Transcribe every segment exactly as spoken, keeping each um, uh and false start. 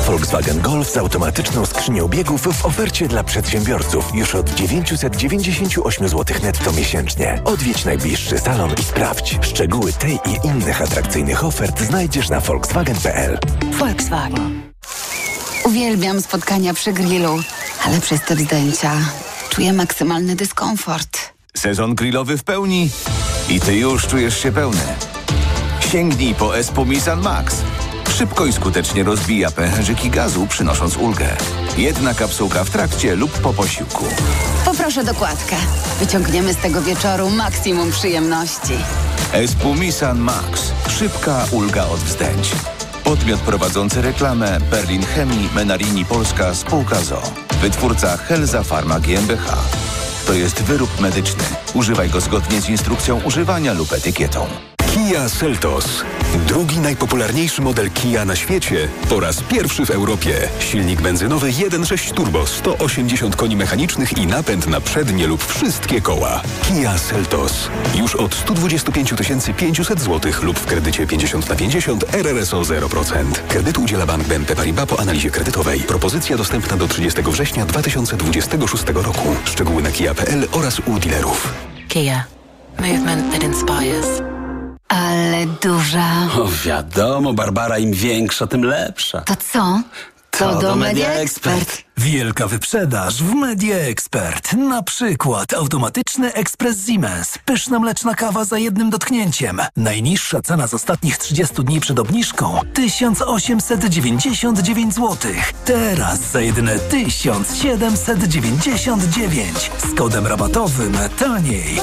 Volkswagen Golf z automatyczną skrzynią biegów w ofercie dla przedsiębiorców już od dziewięćset dziewięćdziesiąt osiem złotych netto miesięcznie. Odwiedź najbliższy salon i sprawdź. Szczegóły tej i innych atrakcyjnych ofert znajdziesz na volkswagen kropka p l. Volkswagen. Uwielbiam spotkania przy grillu, ale przez te wzdęcia czuję maksymalny dyskomfort. Sezon grillowy w pełni i ty już czujesz się pełny. Sięgnij po Espumisan Max. Szybko i skutecznie rozbija pęcherzyki gazu, przynosząc ulgę. Jedna kapsułka w trakcie lub po posiłku. Poproszę dokładkę. Wyciągniemy z tego wieczoru maksimum przyjemności. Espumisan Max. Szybka ulga od wzdęć. Podmiot prowadzący reklamę Berlin Chemii Menarini Polska Spółka z o o. Wytwórca Helza Pharma G m b h. To jest wyrób medyczny. Używaj go zgodnie z instrukcją używania lub etykietą. Kia Seltos. Drugi najpopularniejszy model Kia na świecie po raz pierwszy w Europie. Silnik benzynowy jeden przecinek sześć turbo, sto osiemdziesiąt koni mechanicznych i napęd na przednie lub wszystkie koła. Kia Seltos. Już od sto dwadzieścia pięć tysięcy pięćset złotych lub w kredycie pięćdziesiąt na pięćdziesiąt R R S O zero procent. Kredytu udziela Bank B N P Paribas po analizie kredytowej. Propozycja dostępna do trzydziestego września dwa tysiące dwudziestego szóstego roku. Szczegóły na kia kropka p l oraz u dealerów. Kia. Movement that inspires. Ale duża. O, wiadomo, Barbara, im większa, tym lepsza. To co? To, To do do Media Media Expert. Wielka wyprzedaż w Media Expert. Na przykład automatyczny ekspres Siemens. Pyszna mleczna kawa za jednym dotknięciem. Najniższa cena z ostatnich trzydziestu dni przed obniżką tysiąc osiemset dziewięćdziesiąt dziewięć złotych. Teraz za jedyne tysiąc siedemset dziewięćdziesiąt dziewięć. Z kodem rabatowym taniej.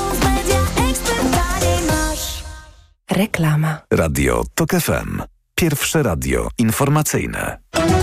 Reklama. Radio Tok F M. Pierwsze radio informacyjne.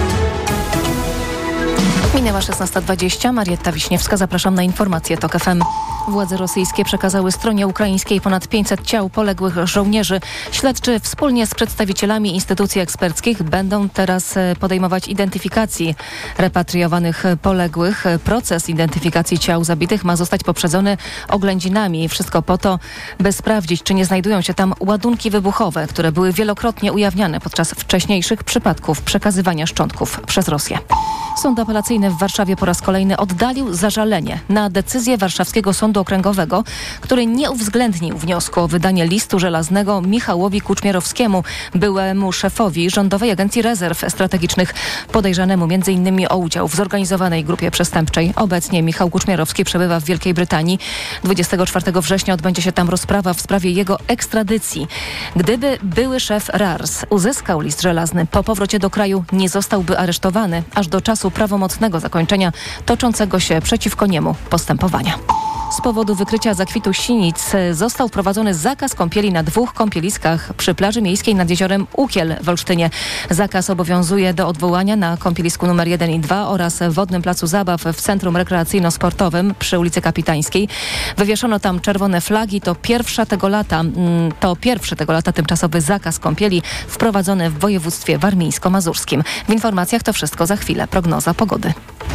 Minęła szesnasta dwadzieścia. Marietta Wiśniewska, zapraszam na informacje Tok F M. Władze rosyjskie przekazały stronie ukraińskiej ponad pięćset ciał poległych żołnierzy. Śledczy wspólnie z przedstawicielami instytucji eksperckich będą teraz podejmować identyfikacji repatriowanych poległych. Proces identyfikacji ciał zabitych ma zostać poprzedzony oględzinami. Wszystko po to, by sprawdzić, czy nie znajdują się tam ładunki wybuchowe, które były wielokrotnie ujawniane podczas wcześniejszych przypadków przekazywania szczątków przez Rosję. Sąd apelacyjny w Warszawie po raz kolejny oddalił zażalenie na decyzję Warszawskiego Sądu Okręgowego, który nie uwzględnił wniosku o wydanie listu żelaznego Michałowi Kuczmierowskiemu, byłemu szefowi Rządowej Agencji Rezerw Strategicznych, podejrzanemu między innymi o udział w zorganizowanej grupie przestępczej. Obecnie Michał Kuczmierowski przebywa w Wielkiej Brytanii. dwudziestego czwartego września odbędzie się tam rozprawa w sprawie jego ekstradycji. Gdyby były szef R A R S uzyskał list żelazny, po powrocie do kraju nie zostałby aresztowany aż do czasu prawomocnego zakończenia toczącego się przeciwko niemu postępowania. Z powodu wykrycia zakwitu sinic został wprowadzony zakaz kąpieli na dwóch kąpieliskach przy plaży miejskiej nad jeziorem Ukiel w Olsztynie. Zakaz obowiązuje do odwołania na kąpielisku numer jeden i dwa oraz wodnym placu zabaw w Centrum Rekreacyjno-Sportowym przy ulicy Kapitańskiej. Wywieszono tam czerwone flagi. To pierwsza tego lata, to pierwszy tego lata tymczasowy zakaz kąpieli wprowadzony w województwie warmińsko-mazurskim. W informacjach to wszystko za chwilę. Prognoza pogody.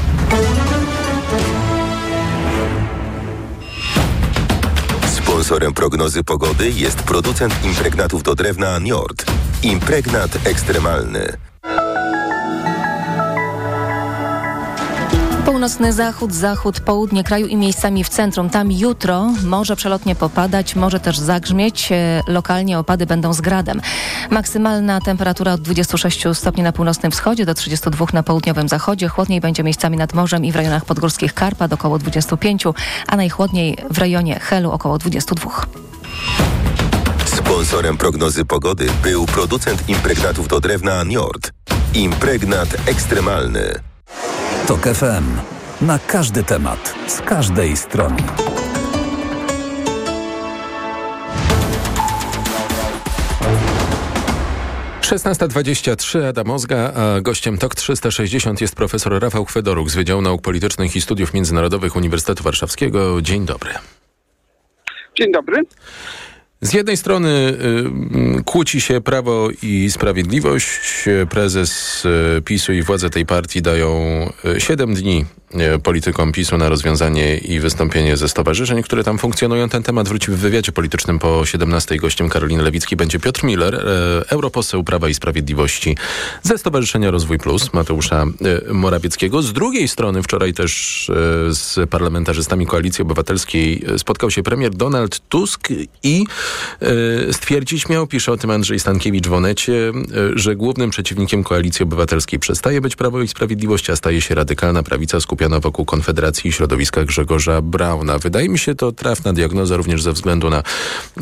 Sponsorem prognozy pogody jest producent impregnatów do drewna Njord. Impregnat ekstremalny. Północny zachód, zachód, południe kraju i miejscami w centrum. Tam jutro może przelotnie popadać, może też zagrzmieć. Lokalnie opady będą z gradem. Maksymalna temperatura od dwudziestu sześciu stopni na północnym wschodzie do trzydziestu dwóch na południowym zachodzie. Chłodniej będzie miejscami nad morzem i w rejonach podgórskich Karpat około dwudziestu pięciu, a najchłodniej w rejonie Helu około dwudziestu dwóch. Sponsorem prognozy pogody był producent impregnatów do drewna Njord. Impregnat ekstremalny. Tok F M. Na każdy temat, z każdej strony. szesnasta dwadzieścia trzy, Adam Ozga, a gościem Tok trzysta sześćdziesiąt jest profesor Rafał Chwedoruk z Wydziału Nauk Politycznych i Studiów Międzynarodowych Uniwersytetu Warszawskiego. Dzień dobry. Dzień dobry. Z jednej strony y, kłóci się Prawo i Sprawiedliwość. Prezes y, PiSu i władze tej partii dają y, siedem dni politykom PiSu na rozwiązanie i wystąpienie ze stowarzyszeń, które tam funkcjonują. Ten temat wróci w wywiadzie politycznym po siedemnastej. Gościem Karoliny Lewickiej będzie Piotr Miller, europoseł Prawa i Sprawiedliwości ze Stowarzyszenia Rozwój Plus Mateusza Morawieckiego. Z drugiej strony wczoraj też z parlamentarzystami Koalicji Obywatelskiej spotkał się premier Donald Tusk i stwierdzić miał, pisze o tym Andrzej Stankiewicz w Onecie, że głównym przeciwnikiem Koalicji Obywatelskiej przestaje być Prawo i Sprawiedliwość, a staje się radykalna prawica skupiona wokół Konfederacji i środowiska Grzegorza Brauna. Wydaje mi się to trafna diagnoza również ze względu na e,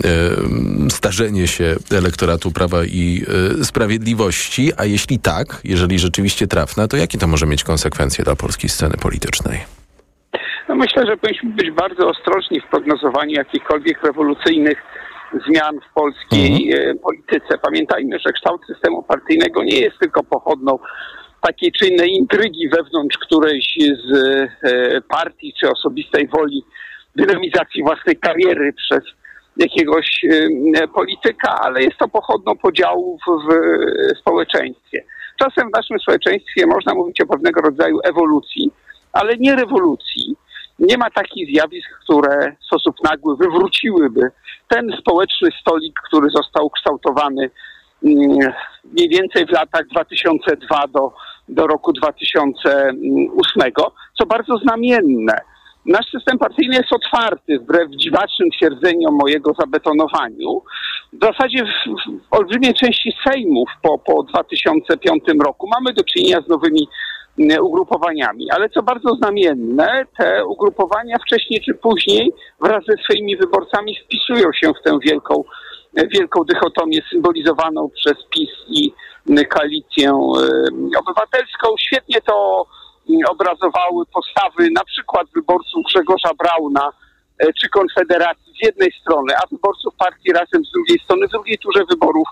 starzenie się elektoratu Prawa i e, Sprawiedliwości, a jeśli tak, jeżeli rzeczywiście trafna, to jakie to może mieć konsekwencje dla polskiej sceny politycznej? No myślę, że powinniśmy być bardzo ostrożni w prognozowaniu jakichkolwiek rewolucyjnych zmian w polskiej mhm. polityce. Pamiętajmy, że kształt systemu partyjnego nie jest tylko pochodną takiej czy innej intrygi wewnątrz którejś z e, partii, czy osobistej woli dynamizacji własnej kariery przez jakiegoś e, polityka, ale jest to pochodną podziałów w e, społeczeństwie. Czasem w naszym społeczeństwie można mówić o pewnego rodzaju ewolucji, ale nie rewolucji. Nie ma takich zjawisk, które w sposób nagły wywróciłyby ten społeczny stolik, który został ukształtowany mniej więcej w latach dwa tysiące drugiego do, do roku dwa tysiące ósmego, co bardzo znamienne. Nasz system partyjny jest otwarty, wbrew dziwacznym twierdzeniom mojego zabetonowaniu. W zasadzie w, w olbrzymiej części sejmów po, po dwa tysiące piątym roku mamy do czynienia z nowymi ugrupowaniami, ale co bardzo znamienne, te ugrupowania wcześniej czy później wraz ze swoimi wyborcami wpisują się w tę wielką, wielką dychotomię symbolizowaną przez PiS i Koalicję Obywatelską. Świetnie to obrazowały postawy na przykład wyborców Grzegorza Brauna czy Konfederacji z jednej strony, a wyborców partii Razem z drugiej strony, w drugiej turze wyborów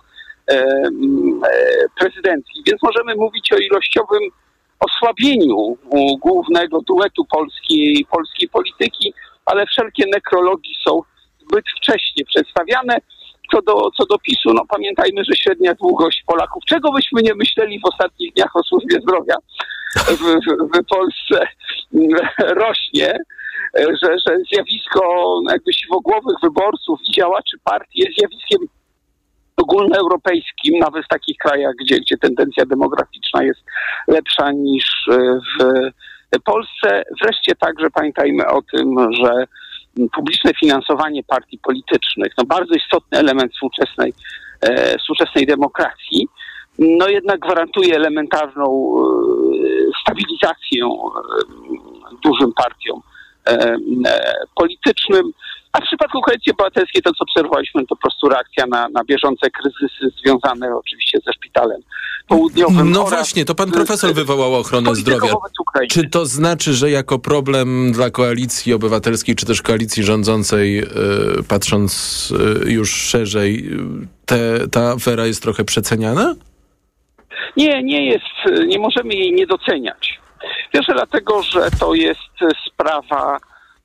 prezydenckich. Więc możemy mówić o ilościowym osłabieniu głównego duetu polskiej, polskiej polityki, ale wszelkie nekrologi są zbyt wcześnie przedstawiane. Co do, co do PiSu, no pamiętajmy, że średnia długość Polaków, czego byśmy nie myśleli w ostatnich dniach o służbie zdrowia w, w, w Polsce rośnie, że, że zjawisko jakby siwogłowych wyborców i działaczy partii jest zjawiskiem ogólnoeuropejskim, nawet w takich krajach, gdzie, gdzie tendencja demograficzna jest lepsza niż w Polsce. Wreszcie także pamiętajmy o tym, że publiczne finansowanie partii politycznych, no bardzo istotny element współczesnej, e, współczesnej demokracji, no jednak gwarantuje elementarną e, stabilizację e, dużym partiom e, e, politycznym. A w przypadku Koalicji Obywatelskiej to, co obserwowaliśmy, to po prostu reakcja na, na bieżące kryzysy związane oczywiście ze szpitalem południowym. No właśnie, to pan profesor wywołał ochronę zdrowia. Czy to znaczy, że jako problem dla Koalicji Obywatelskiej, czy też koalicji rządzącej, yy, patrząc yy, już szerzej, te, ta afera jest trochę przeceniana? Nie, nie jest, nie możemy jej nie doceniać. Pierwsze dlatego, że to jest sprawa,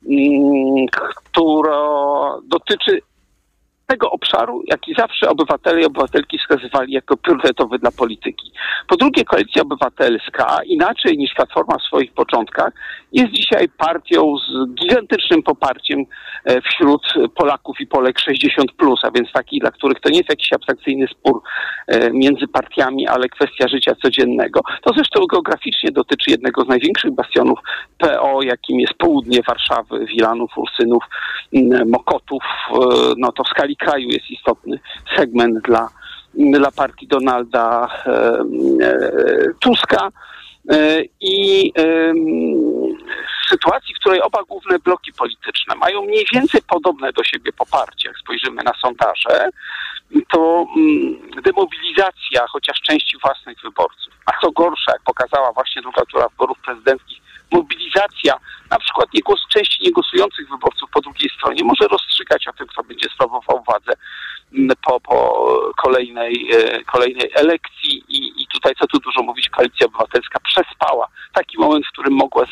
która dotyczy tego obszaru, jaki zawsze obywatele i obywatelki wskazywali jako priorytetowy dla polityki. Po drugie, Koalicja Obywatelska, inaczej niż Platforma w swoich początkach, jest dzisiaj partią z gigantycznym poparciem wśród Polaków i Polek sześćdziesiąt plus, a więc takich, dla których to nie jest jakiś abstrakcyjny spór między partiami, ale kwestia życia codziennego. To zresztą geograficznie dotyczy jednego z największych bastionów P O, jakim jest południe Warszawy, Wilanów, Ursynów, Mokotów. No to w skali kraju jest istotny segment dla, dla partii Donalda e, e, Tuska e, i e, w sytuacji, w której oba główne bloki polityczne mają mniej więcej podobne do siebie poparcie, jak spojrzymy na sondaże, to mm, demobilizacja chociaż części własnych wyborców, a co gorsza, jak pokazała właśnie druga tura wyborów prezydenckich, mobilizacja na przykład nie głos, części niegłosujących wyborców po drugiej stronie może rozstrzygać o tym, kto będzie sprawował władzę po, po kolejnej, kolejnej elekcji i, i tutaj, co tu dużo mówić, Koalicja Obywatelska przespała taki moment, w którym mogła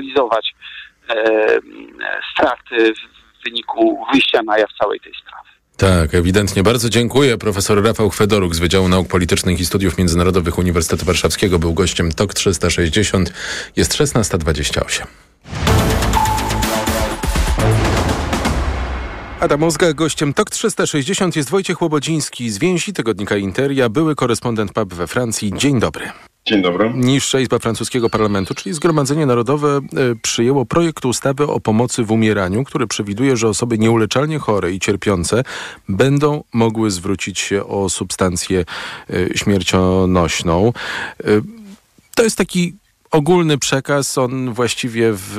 zminimalizować e, straty w wyniku wyjścia na jaw całej tej sprawy. Tak, ewidentnie. Bardzo dziękuję. Profesor Rafał Chwedoruk z Wydziału Nauk Politycznych i Studiów Międzynarodowych Uniwersytetu Warszawskiego był gościem T O K trzysta sześćdziesiąt. Jest szesnasta dwadzieścia osiem. Adam Ozga, gościem T O K trzysta sześćdziesiąt jest Wojciech Łobodziński z Więzi, tygodnika Interia, były korespondent P A B we Francji. Dzień dobry. Dzień dobry. Niższa Izba francuskiego parlamentu, czyli Zgromadzenie Narodowe, y, przyjęło projekt ustawy o pomocy w umieraniu, który przewiduje, że osoby nieuleczalnie chore i cierpiące będą mogły zwrócić się o substancję y, śmiercionośną. Y, to jest taki ogólny przekaz, on właściwie w,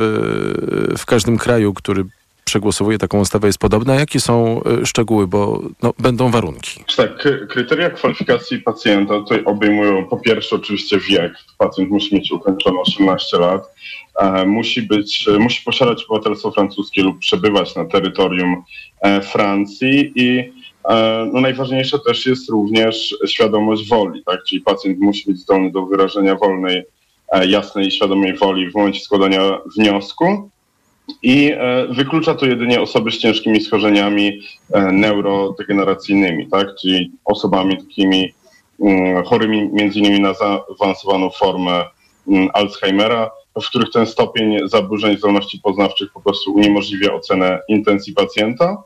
w każdym kraju, który przegłosowuje taką ustawę, jest podobna. Jakie są y, szczegóły, bo no, będą warunki? Tak, kryteria kwalifikacji pacjenta tutaj obejmują po pierwsze oczywiście wiek. Pacjent musi mieć ukończone osiemnaście lat, e, musi być, musi posiadać obywatelstwo francuskie lub przebywać na terytorium e, Francji i e, no, najważniejsze też jest również świadomość woli, tak? Czyli pacjent musi być zdolny do wyrażenia wolnej, e, jasnej i świadomej woli w momencie składania wniosku. I e, wyklucza to jedynie osoby z ciężkimi schorzeniami e, neurodegeneracyjnymi, tak? Czyli osobami takimi mm, chorymi między innymi na zaawansowaną formę mm, Alzheimera, w których ten stopień zaburzeń zdolności poznawczych po prostu uniemożliwia ocenę intencji pacjenta.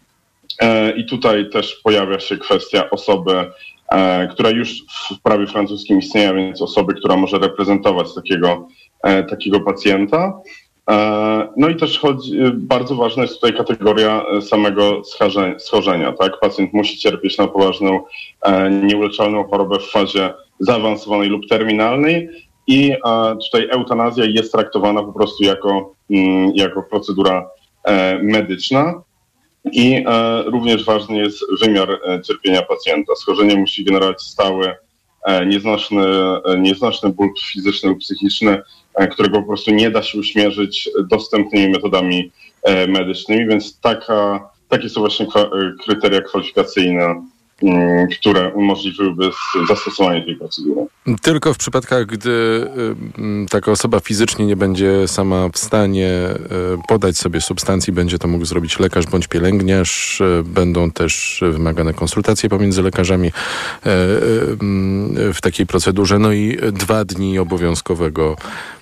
E, I tutaj też pojawia się kwestia osoby, e, która już w prawie francuskim istnieje, więc osoby, która może reprezentować takiego, e, takiego pacjenta. No i też chodzi, bardzo ważna jest tutaj kategoria samego schorzenia, tak? Pacjent musi cierpieć na poważną, nieuleczalną chorobę w fazie zaawansowanej lub terminalnej i tutaj eutanazja jest traktowana po prostu jako, jako procedura medyczna. I również ważny jest wymiar cierpienia pacjenta. Schorzenie musi generować stały, nieznośny, nieznośny ból fizyczny lub psychiczny, którego po prostu nie da się uśmierzyć dostępnymi metodami medycznymi, więc taka, takie są właśnie kryteria kwalifikacyjne, które umożliwiłyby zastosowanie tej procedury. Tylko w przypadkach, gdy taka osoba fizycznie nie będzie sama w stanie podać sobie substancji, będzie to mógł zrobić lekarz bądź pielęgniarz. Będą też wymagane konsultacje pomiędzy lekarzami w takiej procedurze. No i dwa dni obowiązkowego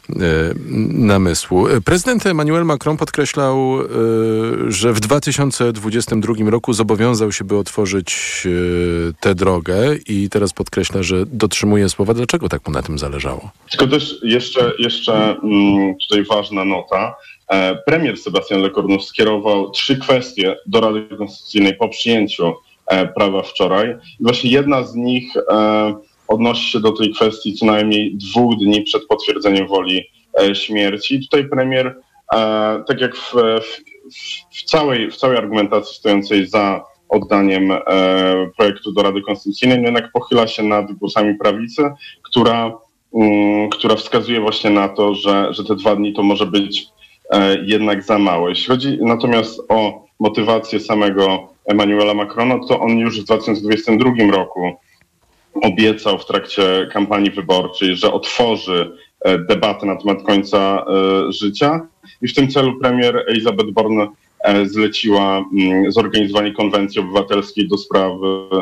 namysłu. Prezydent Emmanuel Macron podkreślał, że w dwa tysiące dwudziestym drugim roku zobowiązał się, by otworzyć tę drogę i teraz podkreśla, że dotrzymuje słowa. Dlaczego tak mu na tym zależało? Tylko też jeszcze, jeszcze tutaj ważna nota. Premier Sebastian Lecornu skierował trzy kwestie do Rady Konstytucyjnej po przyjęciu prawa wczoraj. I właśnie jedna z nich odnosi się do tej kwestii co najmniej dwóch dni przed potwierdzeniem woli e, śmierci. Tutaj premier, e, tak jak w, w, w, całej, w całej argumentacji stojącej za oddaniem e, projektu do Rady Konstytucyjnej, no jednak pochyla się nad głosami prawicy, która, um, która wskazuje właśnie na to, że, że te dwa dni to może być e, jednak za mało. Jeśli chodzi natomiast o motywację samego Emmanuela Macrona, to on już w dwa tysiące dwudziestym drugim roku obiecał w trakcie kampanii wyborczej, że otworzy debatę na temat końca życia i w tym celu premier Elisabeth Borne zleciła zorganizowanie konwencji obywatelskiej do spraw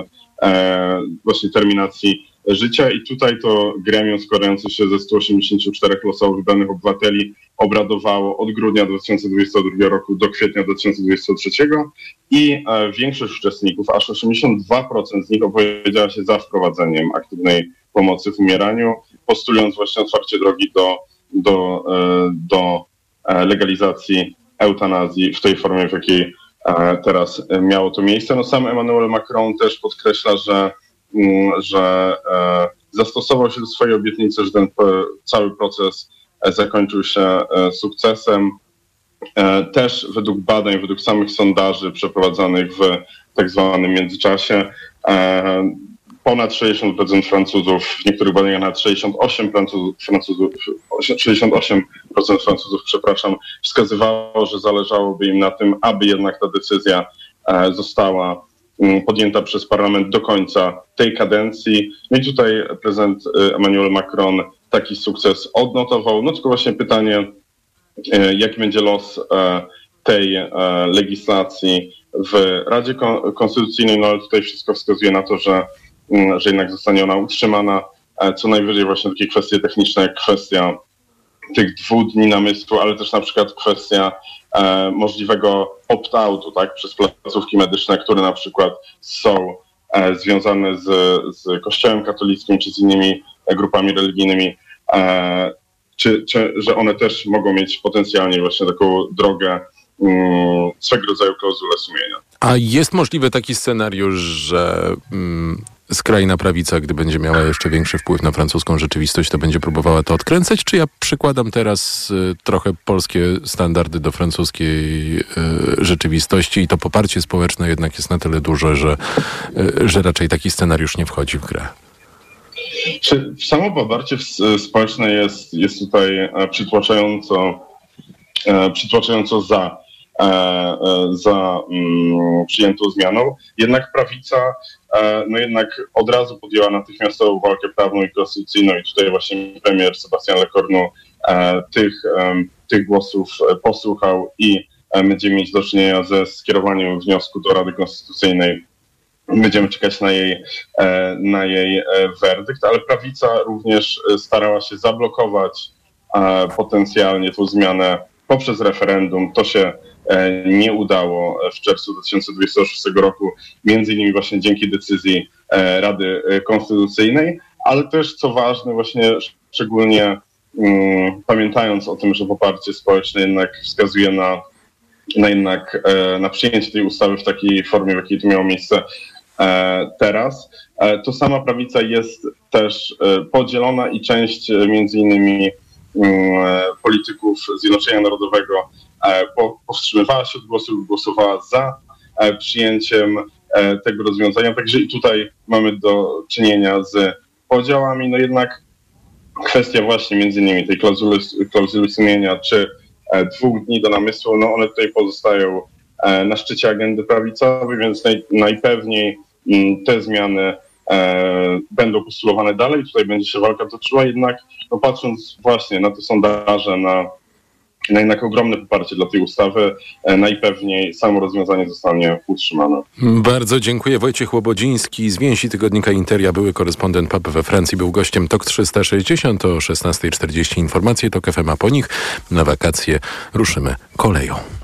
właśnie terminacji życia i tutaj to gremium składające się ze stu osiemdziesięciu czterech losowo wybranych obywateli obradowało od grudnia dwa tysiące dwudziestego drugiego roku do kwietnia dwa tysiące dwudziestego trzeciego i większość uczestników, aż osiemdziesiąt dwa procent z nich opowiedziała się za wprowadzeniem aktywnej pomocy w umieraniu, postulując właśnie otwarcie drogi do, do, do legalizacji eutanazji w tej formie, w jakiej teraz miało to miejsce. No sam Emmanuel Macron też podkreśla, że że e, zastosował się do swojej obietnicy, że ten cały proces zakończył się e, sukcesem. E, też według badań, według samych sondaży przeprowadzonych w tak zwanym międzyczasie, e, ponad sześćdziesiąt procent Francuzów, w niektórych badaniach nawet sześćdziesiąt osiem procent Francuzów, sześćdziesiąt osiem procent Francuzów, przepraszam, wskazywało, że zależałoby im na tym, aby jednak ta decyzja e, została podjęta przez parlament do końca tej kadencji. No i tutaj prezydent Emmanuel Macron taki sukces odnotował. No tylko właśnie pytanie, jaki będzie los tej legislacji w Radzie Konstytucyjnej, no ale tutaj wszystko wskazuje na to, że, że jednak zostanie ona utrzymana. Co najwyżej właśnie takie kwestie techniczne, jak kwestia tych dwóch dni namysłu, ale też na przykład kwestia e, możliwego opt-outu, tak, przez placówki medyczne, które na przykład są e, związane z, z Kościołem katolickim czy z innymi e, grupami religijnymi, e, czy, czy że one też mogą mieć potencjalnie właśnie taką drogę mm, swego rodzaju klauzulę sumienia. A jest możliwy taki scenariusz, że mm, skrajna prawica, gdy będzie miała jeszcze większy wpływ na francuską rzeczywistość, to będzie próbowała to odkręcać? Czy ja przykładam teraz y, trochę polskie standardy do francuskiej y, rzeczywistości i to poparcie społeczne jednak jest na tyle duże, że, y, że raczej taki scenariusz nie wchodzi w grę? Czy samo poparcie społeczne jest, jest tutaj przytłaczająco, przytłaczająco za, za mm, przyjętą zmianą, jednak prawica no jednak od razu podjęła natychmiastową walkę prawną i konstytucyjną i tutaj właśnie premier Sebastian Lecornu tych, tych głosów posłuchał i będziemy mieć do czynienia ze skierowaniem wniosku do Rady Konstytucyjnej. Będziemy czekać na jej, na jej werdykt, ale prawica również starała się zablokować potencjalnie tą zmianę poprzez referendum. To się nie udało w czerwcu dwa tysiące dwudziestego szóstego roku, między innymi właśnie dzięki decyzji Rady Konstytucyjnej, ale też co ważne właśnie szczególnie um, pamiętając o tym, że poparcie społeczne jednak wskazuje na, na jednak na przyjęcie tej ustawy w takiej formie, w jakiej to miało miejsce teraz, to sama prawica jest też podzielona i część między innymi polityków Zjednoczenia Narodowego powstrzymywała się od głosu lub głosowała za przyjęciem tego rozwiązania. Także i tutaj mamy do czynienia z podziałami. No jednak kwestia właśnie między innymi tej klauzuli, klauzuli sumienia czy dwóch dni do namysłu, no one tutaj pozostają na szczycie agendy prawicowej, więc naj, najpewniej te zmiany e, będą postulowane dalej. Tutaj będzie się walka toczyła, jednak no, patrząc właśnie na te sondaże, na, na jednak ogromne poparcie dla tej ustawy, e, najpewniej samo rozwiązanie zostanie utrzymane. Bardzo dziękuję. Wojciech Łobodziński z Więzi tygodnika Interia, były korespondent P A P we Francji, był gościem Tok trzysta sześćdziesiąt o szesnasta czterdzieści. Informacje Tok F M, a po nich na wakacje ruszymy koleją.